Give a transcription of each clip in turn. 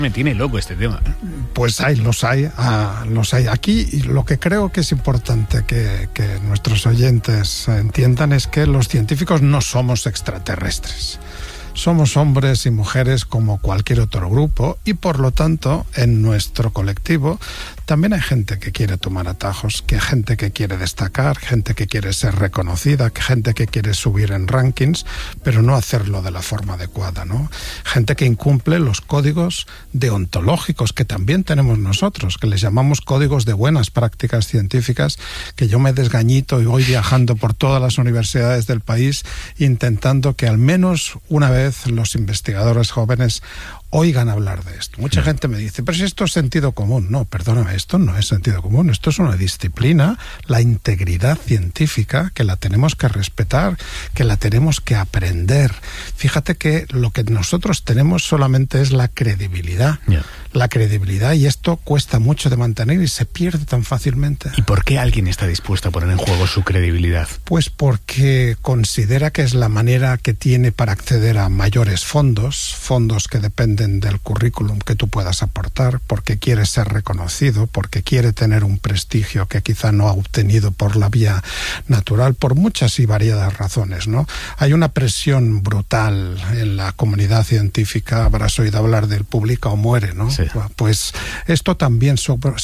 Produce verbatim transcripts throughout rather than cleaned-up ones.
Me tiene loco este tema. Pues hay, los hay, ah, los hay. Aquí lo que creo que es importante que, que nuestros oyentes entiendan es que los científicos no somos extraterrestres. Somos hombres y mujeres como cualquier otro grupo y por lo tanto en nuestro colectivo también hay gente que quiere tomar atajos, que hay gente que quiere destacar, gente que quiere ser reconocida, gente que quiere subir en rankings, pero no hacerlo de la forma adecuada, ¿no? Gente que incumple los códigos deontológicos que también tenemos nosotros, que les llamamos códigos de buenas prácticas científicas, que yo me desgañito y voy viajando por todas las universidades del país intentando que al menos una vez los investigadores jóvenes oigan hablar de esto. Mucha gente me dice, pero si esto es sentido común. No, perdóname, esto no es sentido común. Esto es una disciplina, la integridad científica, que la tenemos que respetar, que la tenemos que aprender. Fíjate que lo que nosotros tenemos solamente es la credibilidad. Yeah. La credibilidad, y esto cuesta mucho de mantener y se pierde tan fácilmente. ¿Y por qué alguien está dispuesto a poner en juego su credibilidad? Pues porque considera que es la manera que tiene para acceder a mayores fondos, fondos que dependen del currículum que tú puedas aportar, porque quiere ser reconocido, porque quiere tener un prestigio que quizá no ha obtenido por la vía natural, por muchas y variadas razones, ¿no? Hay una presión brutal en la comunidad científica, habrás oído hablar del publica o muere, ¿no? Sí. Pues esto también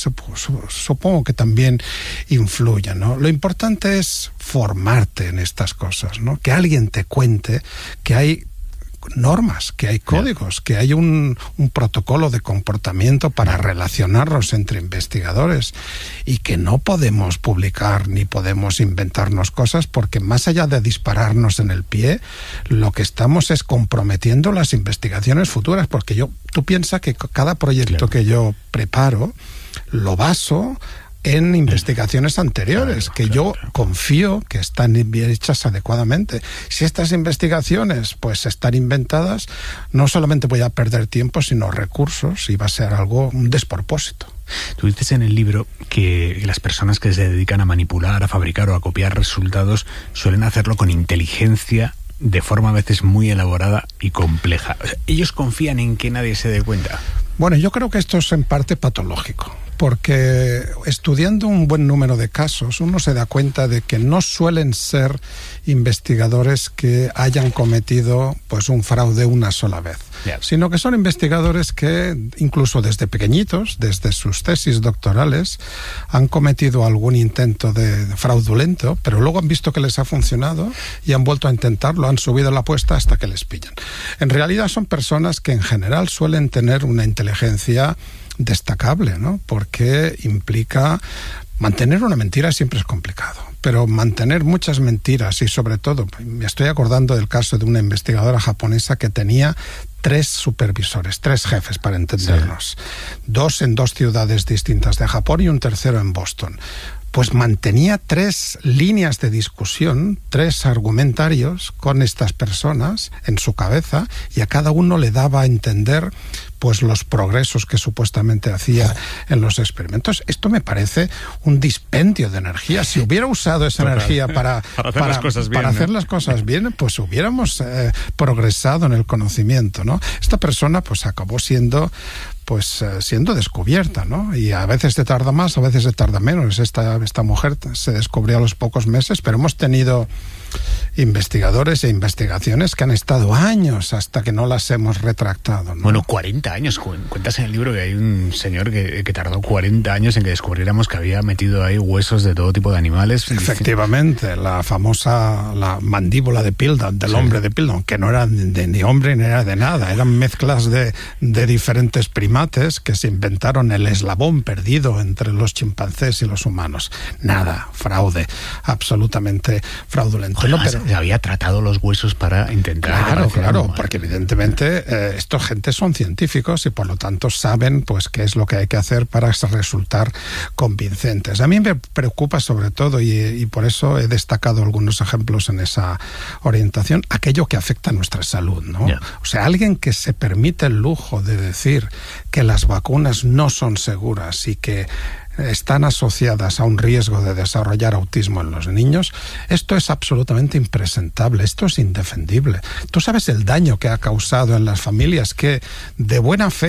supongo que también influye, ¿no? Lo importante es formarte en estas cosas, ¿no? Que alguien te cuente que hay normas, que hay códigos, que hay un, un protocolo de comportamiento para relacionarnos entre investigadores y que no podemos publicar ni podemos inventarnos cosas porque más allá de dispararnos en el pie, lo que estamos es comprometiendo las investigaciones futuras, porque yo, tú piensas que cada proyecto claro. que yo preparo lo baso en investigaciones anteriores, claro, que claro, yo claro. confío que están bien hechas adecuadamente. Si estas investigaciones pues están inventadas, no solamente voy a perder tiempo, sino recursos, y va a ser algo, un despropósito. Tú dices en el libro que las personas que se dedican a manipular, a fabricar o a copiar resultados suelen hacerlo con inteligencia, de forma a veces muy elaborada y compleja. O sea, ¿ellos confían en que nadie se dé cuenta? Bueno, yo creo que esto es en parte patológico, porque estudiando un buen número de casos uno se da cuenta de que no suelen ser investigadores que hayan cometido pues un fraude una sola vez, yeah. sino que son investigadores que incluso desde pequeñitos, desde sus tesis doctorales, han cometido algún intento de fraudulento, pero luego han visto que les ha funcionado y han vuelto a intentarlo, han subido la apuesta hasta que les pillan. En realidad son personas que en general suelen tener una inteligencia destacable, ¿no? Porque implica mantener una mentira siempre es complicado, pero mantener muchas mentiras y sobre todo, me estoy acordando del caso de una investigadora japonesa que tenía tres supervisores, tres jefes para entendernos, sí. dos en dos ciudades distintas de Japón y un tercero en Boston. Pues mantenía tres líneas de discusión, tres argumentarios con estas personas en su cabeza y a cada uno le daba a entender pues los progresos que supuestamente hacía en los experimentos. Esto me parece un dispendio de energía. Si hubiera usado esa Total. energía para, para hacer, para, las, cosas bien, para ¿no? hacer las cosas bien, pues hubiéramos eh, progresado en el conocimiento, ¿no? Esta persona pues acabó siendo pues eh, siendo descubierta, ¿no? Y a veces se tarda más, a veces se tarda menos. Esta, esta mujer se descubrió a los pocos meses, pero hemos tenido investigadores e investigaciones que han estado años hasta que no las hemos retractado, ¿no? Bueno, cuarenta años. Cuentas en el libro que hay un señor que, que tardó cuarenta años en que descubriéramos que había metido ahí huesos de todo tipo de animales. Efectivamente, la famosa la mandíbula de Piltdown, del sí. hombre de Piltdown, que no era de, ni hombre ni era de nada, eran mezclas de, de diferentes primates que se inventaron el eslabón perdido entre los chimpancés y los humanos. Nada, fraude, absolutamente fraudulento. Bueno, no, pero se había tratado los huesos para intentar... Claro, claro, porque evidentemente eh, estos gentes son científicos y por lo tanto saben pues qué es lo que hay que hacer para resultar convincentes. A mí me preocupa sobre todo, y, y por eso he destacado algunos ejemplos en esa orientación, aquello que afecta a nuestra salud, ¿no? Yeah. O sea, alguien que se permite el lujo de decir que las vacunas no son seguras y que están asociadas a un riesgo de desarrollar autismo en los niños, esto es absolutamente impresentable, esto es indefendible. Tú sabes el daño que ha causado en las familias que de buena fe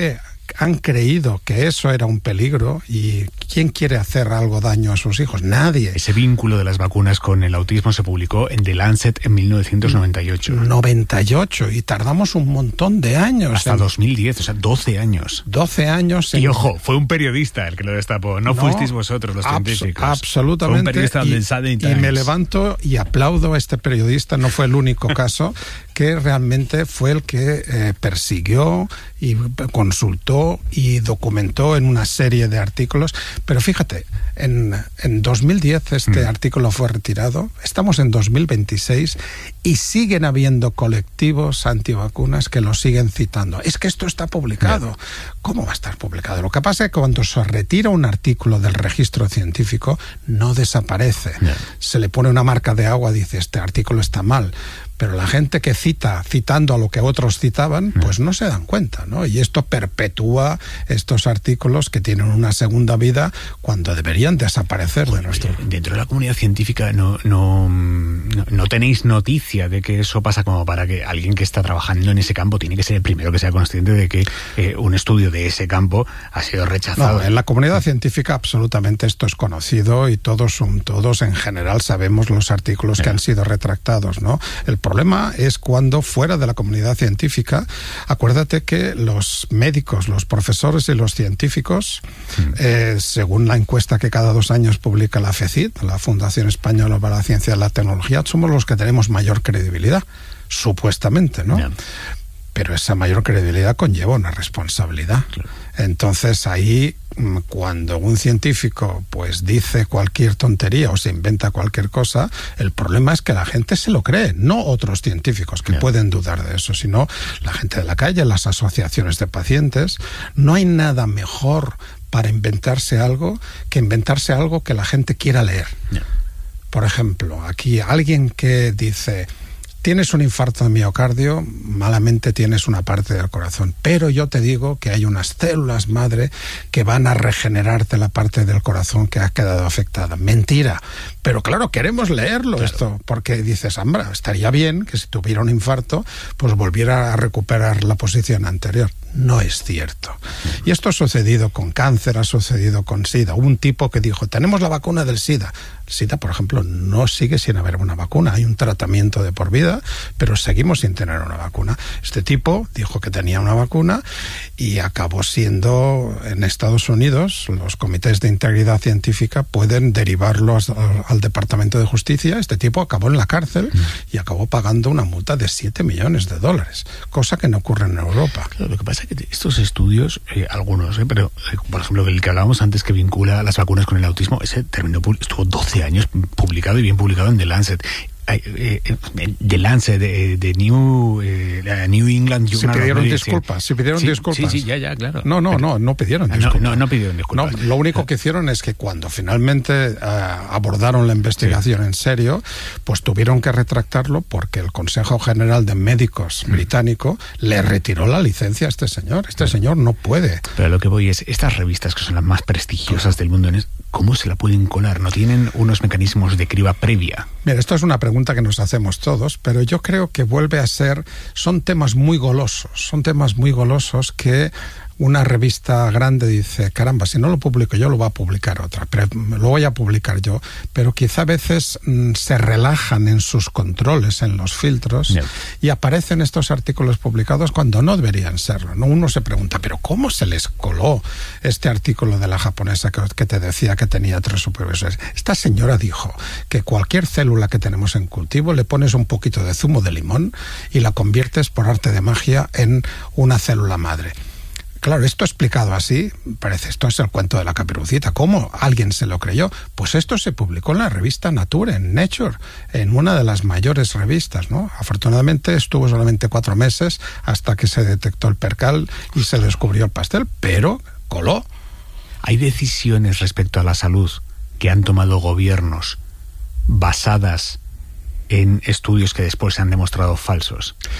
han creído que eso era un peligro. ¿Y quién quiere hacer algo daño a sus hijos? Nadie. Ese vínculo de las vacunas con el autismo se publicó en The Lancet en mil novecientos noventa y ocho. noventa y ocho, y tardamos un montón de años. Hasta en... dos mil diez, o sea, doce años. doce años. En... Y ojo, fue un periodista el que lo destapó, no, no fuisteis vosotros los abs- científicos. Absolutamente. Fue un periodista y, del Sunday Times. Y me levanto y aplaudo a este periodista, no fue el único caso, que realmente fue el que eh, persiguió y consultó y documentó en una serie de artículos. Pero fíjate, en, en dos mil diez este mm. artículo fue retirado, estamos en dos mil veintiséis y siguen habiendo colectivos antivacunas que lo siguen citando. Es que esto está publicado. ¿Cómo va a estar publicado? Lo que pasa es que cuando se retira un artículo del registro científico, no desaparece. Yeah. Se le pone una marca de agua, dice, este artículo está mal. Pero la gente que cita, citando a lo que otros citaban, pues no se dan cuenta, ¿no? Y esto perpetúa estos artículos que tienen una segunda vida cuando deberían desaparecer bueno, de nuestro... Dentro de la comunidad científica no, no, no, no tenéis noticia de que eso pasa, como para que alguien que está trabajando en ese campo tiene que ser el primero que sea consciente de que eh, un estudio de ese campo ha sido rechazado. No, en la comunidad científica absolutamente esto es conocido y todos, son, todos en general sabemos los artículos que han sido retractados, ¿no? El El problema es cuando fuera de la comunidad científica, acuérdate que los médicos, los profesores y los científicos, mm. eh, según la encuesta que cada dos años publica la FECIT, la Fundación Española para la Ciencia y la Tecnología, somos los que tenemos mayor credibilidad, supuestamente, ¿no? Yeah. Pero esa mayor credibilidad conlleva una responsabilidad. Claro. Entonces ahí, cuando un científico pues dice cualquier tontería o se inventa cualquier cosa, el problema es que la gente se lo cree, no otros científicos que yeah. pueden dudar de eso, sino la gente de la calle, las asociaciones de pacientes. No hay nada mejor para inventarse algo que inventarse algo que la gente quiera leer. Yeah. Por ejemplo, aquí alguien que dice... Tienes un infarto de miocardio, malamente tienes una parte del corazón, pero yo te digo que hay unas células madre que van a regenerarte la parte del corazón que ha quedado afectada. Mentira. Pero claro, queremos leerlo claro. esto, porque dices, hambra, estaría bien que si tuviera un infarto, pues volviera a recuperar la posición anterior. No es cierto. Y esto ha sucedido con cáncer, ha sucedido con SIDA. Hubo un tipo que dijo, tenemos la vacuna del SIDA. El SIDA, por ejemplo, no sigue sin haber una vacuna. Hay un tratamiento de por vida, pero seguimos sin tener una vacuna. Este tipo dijo que tenía una vacuna y acabó siendo, en Estados Unidos, los comités de integridad científica pueden derivarlo al, al Departamento de Justicia. Este tipo acabó en la cárcel y acabó pagando una multa de siete millones de dólares, cosa que no ocurre en Europa. Claro, lo que pasa es que estos estudios, eh, algunos, eh, pero eh, por ejemplo el que hablábamos antes que vincula las vacunas con el autismo, ese terminó, estuvo doce años publicado y bien publicado en The Lancet. Eh, eh, The Lancet, de, de New, eh, New England Journal. Se pidieron disculpas, se pidieron sí, disculpas. Sí, sí, ya, ya, claro. No, no, no, no pidieron disculpas. No, no, no pidieron disculpas. No, lo único que hicieron es que cuando finalmente uh, abordaron la investigación sí. en serio, pues tuvieron que retractarlo porque el Consejo General de Médicos mm. británico le retiró la licencia a este señor. Este mm. señor no puede. Pero lo que voy es, estas revistas que son las más prestigiosas del mundo, ¿cómo se la pueden colar? ¿No tienen unos mecanismos de criba previa? Mira, esto es una pregunta que nos hacemos todos, pero yo creo que vuelve a ser, son temas muy golosos, son temas muy golosos que una revista grande dice, caramba, si no lo publico yo, lo va a publicar otra, pero lo voy a publicar yo, pero quizá a veces mm, se relajan en sus controles, en los filtros, yeah. y aparecen estos artículos publicados cuando no deberían serlo, ¿no? Uno se pregunta, pero ¿cómo se les coló este artículo de la japonesa que, que te decía que tenía tres supervisores? Esta señora dijo que cualquier célula que tenemos en cultivo le pones un poquito de zumo de limón y la conviertes por arte de magia en una célula madre. Claro, esto explicado así, parece, esto es el cuento de la Caperucita. ¿Cómo alguien se lo creyó? Pues esto se publicó en la revista Nature, en Nature, en una de las mayores revistas, ¿no? Afortunadamente estuvo solamente cuatro meses hasta que se detectó el percal y se descubrió el pastel, pero coló. Hay decisiones respecto a la salud que han tomado gobiernos basadas en estudios que después se han demostrado falsos.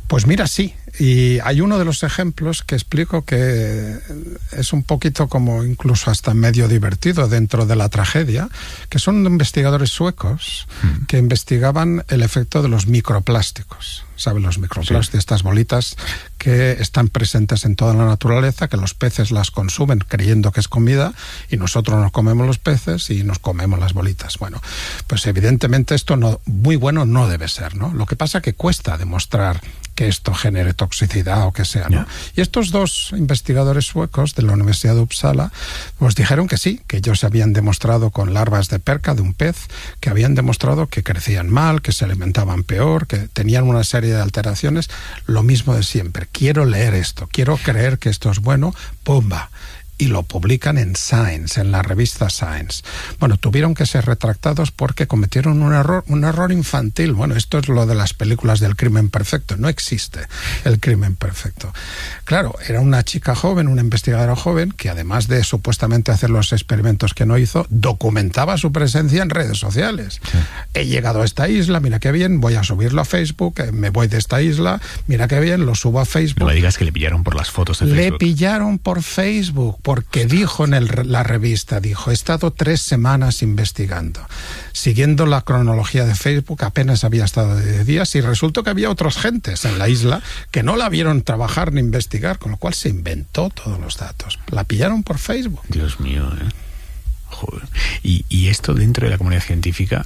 Pues mira, sí. Y hay uno de los ejemplos que explico que es un poquito como incluso hasta medio divertido dentro de la tragedia, que son investigadores suecos mm. que investigaban el efecto de los microplásticos. ¿Saben? Los microplásticos, sí. Estas bolitas que están presentes en toda la naturaleza, que los peces las consumen creyendo que es comida y nosotros nos comemos los peces y nos comemos las bolitas. Bueno, pues evidentemente esto no, muy bueno no debe ser, ¿no? Lo que pasa que cuesta demostrar que esto genere toxicidad o que sea, ¿no? Yeah. Y estos dos investigadores suecos de la Universidad de Uppsala pues dijeron que sí, que ellos habían demostrado con larvas de perca de un pez, que habían demostrado que crecían mal, que se alimentaban peor, que tenían una serie de alteraciones, lo mismo de siempre. Quiero leer esto, quiero creer que esto es bueno, ¡pumba! Y lo publican en Science, en la revista Science. Bueno, tuvieron que ser retractados porque cometieron un error, un error infantil. Bueno, esto es lo de las películas del crimen perfecto. No existe el crimen perfecto. Claro, era una chica joven, una investigadora joven, que además de supuestamente hacer los experimentos que no hizo, documentaba su presencia en redes sociales. Sí. He llegado a esta isla, mira qué bien, voy a subirlo a Facebook, me voy de esta isla, mira qué bien, lo subo a Facebook. No me digas que le pillaron por las fotos de Facebook. Le pillaron por Facebook. Porque dijo en el, la revista, dijo, he estado tres semanas investigando. Siguiendo la cronología de Facebook, apenas había estado de días y resultó que había otras gentes en la isla que no la vieron trabajar ni investigar, con lo cual se inventó todos los datos. La pillaron por Facebook. Dios mío, ¿eh? Joder. Y, y esto dentro de la comunidad científica...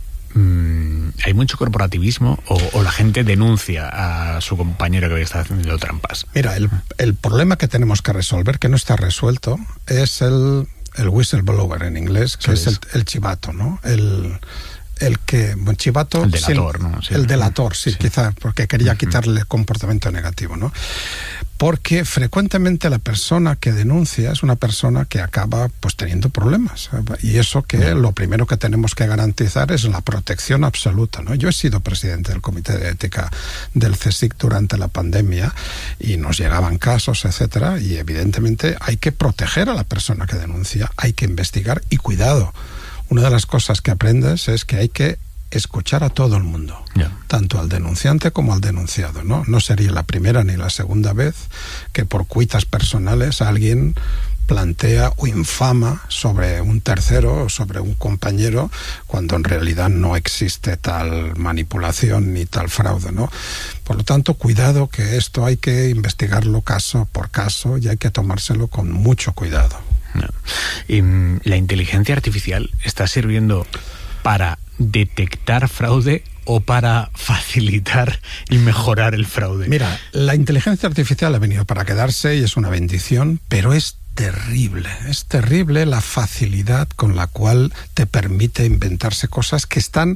¿hay mucho corporativismo o, o la gente denuncia a su compañero que está haciendo trampas? Mira, el, el problema que tenemos que resolver, que no está resuelto, es el, el whistleblower en inglés, que es, es el, el chivato, ¿no? El, el que, bueno, chivato... El delator, sí, ¿no? Sí. El delator, sí, sí, quizá, porque quería quitarle comportamiento negativo, ¿no? Porque frecuentemente la persona que denuncia es una persona que acaba pues teniendo problemas. Y eso que lo primero que tenemos que garantizar es la protección absoluta, ¿no? Yo he sido presidente del Comité de Ética del CSIC durante la pandemia y nos llegaban casos, etcétera, y evidentemente hay que proteger a la persona que denuncia, hay que investigar y cuidado. Una de las cosas que aprendes es que hay que escuchar a todo el mundo, yeah. tanto al denunciante como al denunciado, ¿no? No sería la primera ni la segunda vez que por cuitas personales alguien plantea o infama sobre un tercero o sobre un compañero cuando en realidad no existe tal manipulación ni tal fraude, ¿no? Por lo tanto, cuidado, que esto hay que investigarlo caso por caso y hay que tomárselo con mucho cuidado. No. Y, ¿la inteligencia artificial está sirviendo para detectar fraude o para facilitar y mejorar el fraude? Mira, la inteligencia artificial ha venido para quedarse y es una bendición, pero es terrible, es terrible la facilidad con la cual te permite inventarse cosas que están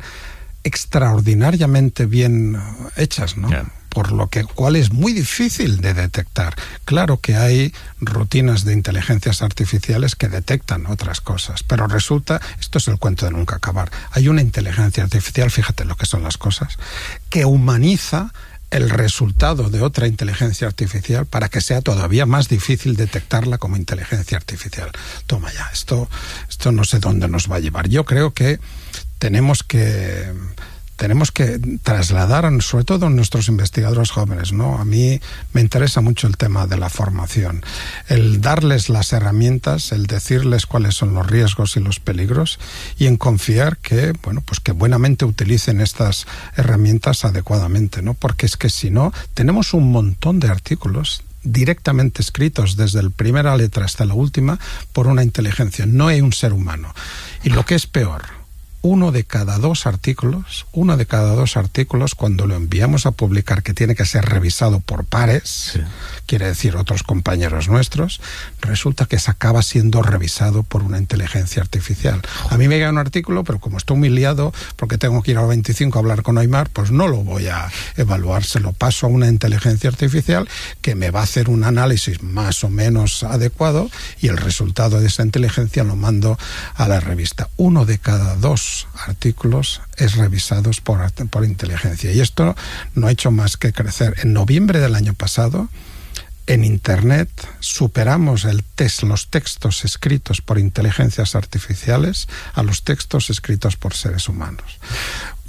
extraordinariamente bien hechas, ¿no? Yeah. Por lo que cual es muy difícil de detectar. Claro que hay rutinas de inteligencias artificiales que detectan otras cosas, pero resulta, esto es el cuento de nunca acabar, hay una inteligencia artificial, fíjate lo que son las cosas, que humaniza el resultado de otra inteligencia artificial para que sea todavía más difícil detectarla como inteligencia artificial. Toma ya, esto, esto no sé dónde nos va a llevar. Yo creo que tenemos que... Tenemos que trasladar, sobre todo a nuestros investigadores jóvenes, ¿no? A mí me interesa mucho el tema de la formación. El darles las herramientas, el decirles cuáles son los riesgos y los peligros y en confiar que, bueno, pues que buenamente utilicen estas herramientas adecuadamente, ¿no? Porque es que si no, tenemos un montón de artículos directamente escritos desde la primera letra hasta la última por una inteligencia. No hay un ser humano. Y lo que es peor, uno de cada dos artículos, uno de cada dos artículos, cuando lo enviamos a publicar, que tiene que ser revisado por pares, sí. quiere decir otros compañeros nuestros, resulta que se acaba siendo revisado por una inteligencia artificial. A mí me llega un artículo, pero como estoy muy liado, porque tengo que ir al veinticinco a hablar con Aymar, pues no lo voy a evaluar, se lo paso a una inteligencia artificial que me va a hacer un análisis más o menos adecuado y el resultado de esa inteligencia lo mando a la revista. Uno de cada dos artículos es revisados por, por inteligencia y esto no ha hecho más que crecer. En noviembre del año pasado en Internet superamos el test, los textos escritos por inteligencias artificiales a los textos escritos por seres humanos.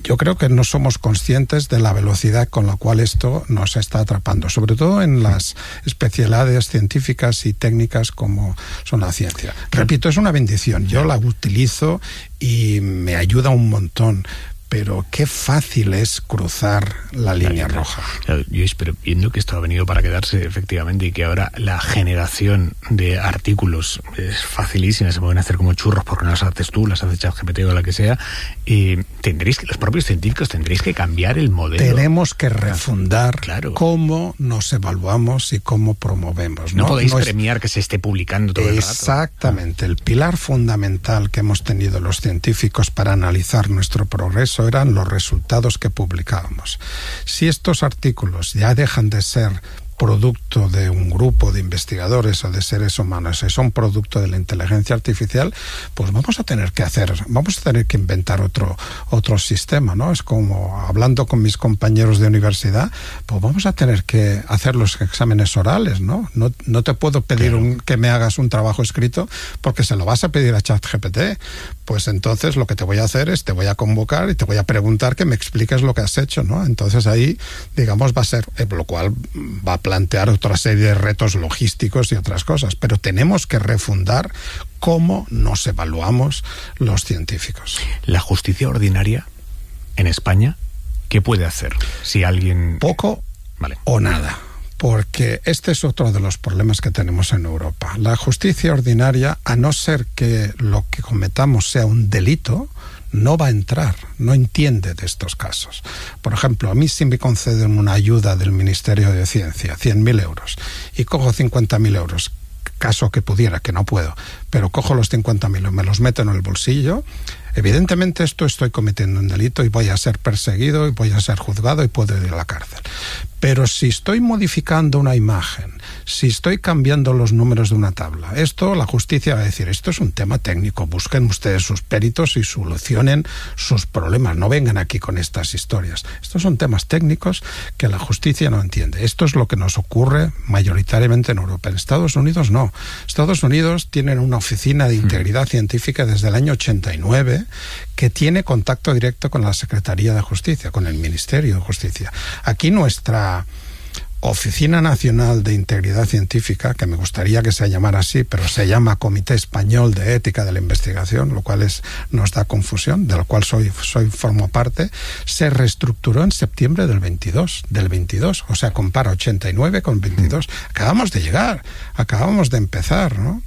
yo creo que no somos conscientes de la velocidad con la cual esto nos está atrapando, sobre todo en las especialidades científicas y técnicas como son la ciencia. Repito, es una bendición, yo la utilizo y me ayuda un montón. Pero qué fácil es cruzar la línea roja. Yo espero, viendo que esto ha venido para quedarse efectivamente y que ahora la generación de artículos es facilísima, se pueden hacer como churros porque no las haces tú, las hace ChatGPT o la que sea, y tendréis que, los propios científicos tendréis que cambiar el modelo. Tenemos que refundar claro. cómo nos evaluamos y cómo promovemos. No, no podéis no es... premiar que se esté publicando todo el rato. Exactamente. Ah. El pilar fundamental que hemos tenido los científicos para analizar nuestro progreso eran los resultados que publicábamos. Si estos artículos ya dejan de ser producto de un grupo de investigadores o de seres humanos, si son producto de la inteligencia artificial, pues vamos a tener que hacer, vamos a tener que inventar otro, otro sistema, ¿no? Es como hablando con mis compañeros de universidad, pues vamos a tener que hacer los exámenes orales, ¿no? No, no te puedo pedir claro. un, que me hagas un trabajo escrito porque se lo vas a pedir a ChatGPT. Pues entonces lo que te voy a hacer es te voy a convocar y te voy a preguntar que me expliques lo que has hecho, ¿no? Entonces ahí, digamos, va a ser, eh, lo cual va a plantear otra serie de retos logísticos y otras cosas, pero tenemos que refundar cómo nos evaluamos los científicos. La justicia ordinaria en España, ¿qué puede hacer si alguien... Poco vale. o nada. Porque este es otro de los problemas que tenemos en Europa. La justicia ordinaria, a no ser que lo que cometamos sea un delito, no va a entrar, no entiende de estos casos. Por ejemplo, a mí si me conceden una ayuda del Ministerio de Ciencia, cien mil euros, y cojo cincuenta mil euros, caso que pudiera, que no puedo, pero cojo los cincuenta mil y me los meto en el bolsillo, evidentemente esto estoy cometiendo un delito y voy a ser perseguido y voy a ser juzgado y puedo ir a la cárcel. Pero si estoy modificando una imagen, si estoy cambiando los números de una tabla, esto la justicia va a decir, esto es un tema técnico, busquen ustedes sus peritos y solucionen sus problemas, no vengan aquí con estas historias. Estos son temas técnicos que la justicia no entiende. Esto es lo que nos ocurre mayoritariamente en Europa. En Estados Unidos no. Estados Unidos tienen una oficina de integridad científica desde el año ochenta y nueve que tiene contacto directo con la Secretaría de Justicia, con el Ministerio de Justicia. Aquí nuestra Oficina Nacional de Integridad Científica, que me gustaría que se llamara así, pero se llama Comité Español de Ética de la Investigación, lo cual es, nos da confusión, de lo cual soy, soy formo parte, se reestructuró en septiembre del veintidós, del veintidós, o sea, compara ochenta y nueve con veintidós. Acabamos de llegar, acabamos de empezar, ¿no?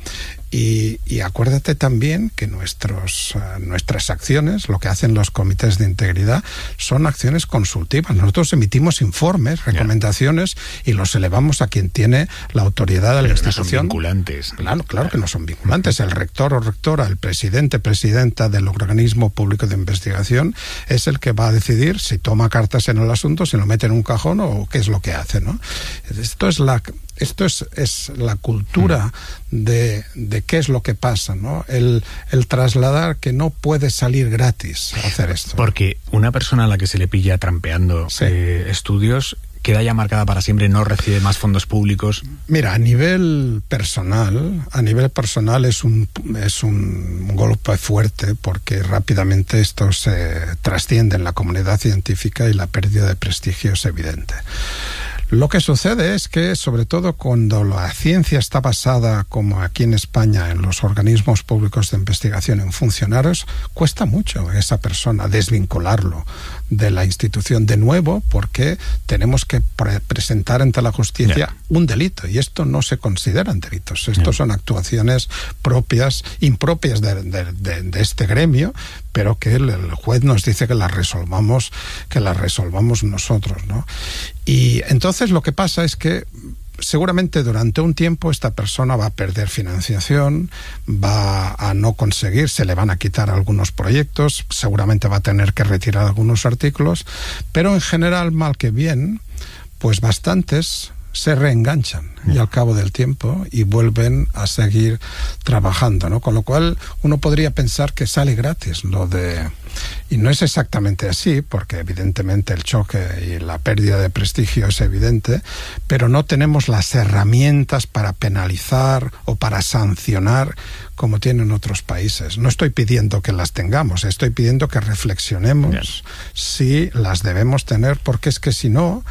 Y, y acuérdate también que nuestros, uh, nuestras acciones, lo que hacen los comités de integridad, son acciones consultivas. Nosotros emitimos informes, recomendaciones, yeah. y los elevamos a quien tiene la autoridad de la Pero institución. No son vinculantes. Claro, claro, claro que no son vinculantes. El rector o rectora, el presidente, presidenta del organismo público de investigación es el que va a decidir si toma cartas en el asunto, si lo mete en un cajón o qué es lo que hace, ¿no? Esto es la... Esto es, es la cultura de, de qué es lo que pasa, ¿no? El, el trasladar que no puede salir gratis a hacer esto. Porque una persona a la que se le pilla trampeando sí. eh, estudios queda ya marcada para siempre, no recibe más fondos públicos. Mira, a nivel personal, a nivel personal es un, es un golpe fuerte porque rápidamente esto se trasciende en la comunidad científica y la pérdida de prestigio es evidente. Lo que sucede es que, sobre todo cuando la ciencia está basada, como aquí en España, en los organismos públicos de investigación, en funcionarios, cuesta mucho a esa persona desvincularlo de la institución de nuevo, porque tenemos que pre- presentar ante la justicia yeah. un delito, y esto no se consideran delitos. Estos yeah. son actuaciones propias, impropias de, de, de, de este gremio, pero que el, el juez nos dice que las resolvamos, que las resolvamos nosotros, ¿no? Y entonces lo que pasa es que seguramente durante un tiempo esta persona va a perder financiación, va a no conseguir, se le van a quitar algunos proyectos, seguramente va a tener que retirar algunos artículos, pero en general, mal que bien, pues bastantes se reenganchan y al cabo del tiempo y vuelven a seguir trabajando, ¿no? Con lo cual uno podría pensar que sale gratis lo de... Y no es exactamente así, porque evidentemente el choque y la pérdida de prestigio es evidente, pero no tenemos las herramientas para penalizar o para sancionar como tienen otros países. No estoy pidiendo que las tengamos, estoy pidiendo que reflexionemos Bien. si las debemos tener, porque es que si no...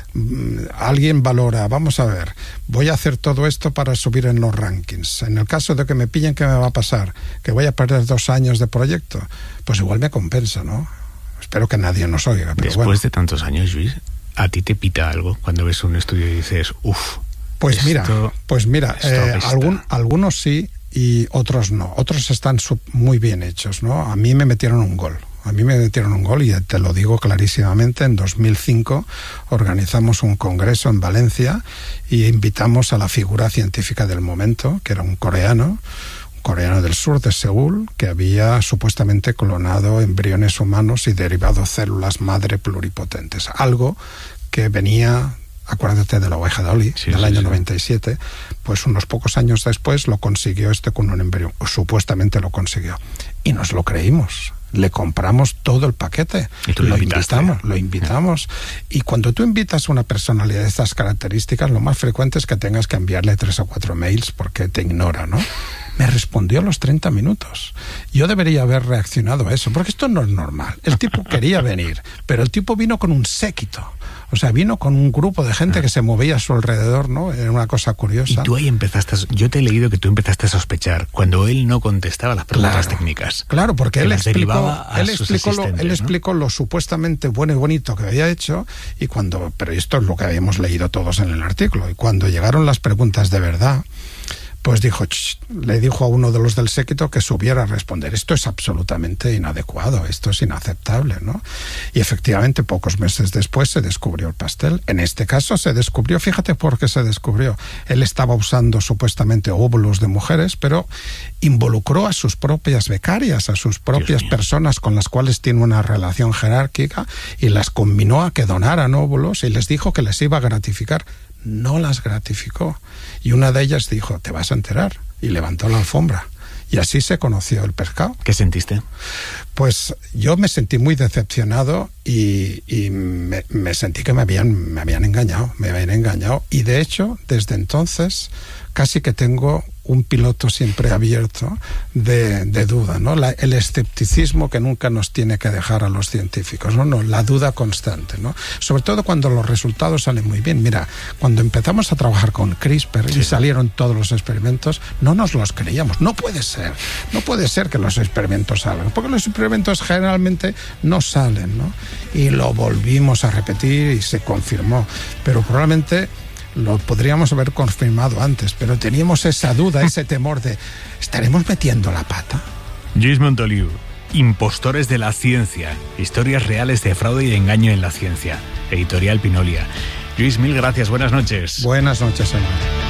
alguien valora, vamos a ver, voy a hacer todo esto para subir en los rankings. En el caso de que me pillen, ¿qué me va a pasar? ¿Que voy a perder dos años de proyecto? Pues igual me compensa, ¿no? Espero que nadie nos oiga. Pero Después bueno. de tantos años, Luis, ¿a ti te pita algo cuando ves un estudio y dices, uff? Pues esto, mira, pues mira, eh, algún, algunos sí y otros no. Otros están sub, muy bien hechos, ¿no? A mí me metieron un gol. A mí me metieron un gol y te lo digo clarísimamente. En dos mil cinco organizamos un congreso en Valencia y invitamos a la figura científica del momento, que era un coreano, un coreano del sur de Seúl, que había supuestamente clonado embriones humanos y derivado células madre pluripotentes. Algo que venía... Acuérdate de la oveja Dolly, sí, del sí, año sí. noventa y siete, pues unos pocos años después lo consiguió este con un embrión, o supuestamente lo consiguió. Y nos lo creímos, le compramos todo el paquete, ¿Y tú lo, lo invitaste? invitamos, lo invitamos. Y cuando tú invitas a una personalidad de estas características, lo más frecuente es que tengas que enviarle tres o cuatro mails porque te ignora, ¿no? Me respondió a los treinta minutos. Yo debería haber reaccionado a eso, porque esto no es normal. El tipo quería venir, pero el tipo vino con un séquito. O sea, vino con un grupo de gente que se movía a su alrededor, ¿no? Era una cosa curiosa. Y tú ahí empezaste, a, yo te he leído que tú empezaste a sospechar cuando él no contestaba las preguntas claro, técnicas. Claro, porque él explicó, él, explicó lo, él ¿no? explicó lo supuestamente bueno y bonito que había hecho, y cuando, pero esto es lo que habíamos leído todos en el artículo, y cuando llegaron las preguntas de verdad, pues dijo, le dijo a uno de los del séquito que subiera a responder. Esto es absolutamente inadecuado, esto es inaceptable, ¿no? Y efectivamente, pocos meses después se descubrió el pastel. En este caso se descubrió, fíjate por qué se descubrió. Él estaba usando supuestamente óvulos de mujeres, pero involucró a sus propias becarias, a sus propias personas con las cuales tiene una relación jerárquica, y las combinó a que donaran óvulos y les dijo que les iba a gratificar. No las gratificó. Y una de ellas dijo, te vas a enterar. Y levantó la alfombra. Y así se conoció el pescado. ¿Qué sentiste? Pues yo me sentí muy decepcionado y, y me, me sentí que me habían, me habían engañado, me habían engañado. Y de hecho, desde entonces, casi que tengo un piloto siempre abierto de, de duda, ¿no? La, el escepticismo que nunca nos tiene que dejar a los científicos, ¿no? No, la duda constante, ¿no? Sobre todo cuando los resultados salen muy bien. Mira, cuando empezamos a trabajar con CRISPR sí. y salieron todos los experimentos, no nos los creíamos. No puede ser, no puede ser que los experimentos salgan, porque los experimentos generalmente no salen, ¿no? Y lo volvimos a repetir y se confirmó, pero probablemente lo podríamos haber confirmado antes, pero teníamos esa duda, ese temor de ¿estaremos metiendo la pata? Lluís Montoliu, Impostores de la ciencia, historias reales de fraude y engaño en la ciencia, editorial Pinolia. Lluís, mil gracias, buenas noches. Buenas noches, hermano.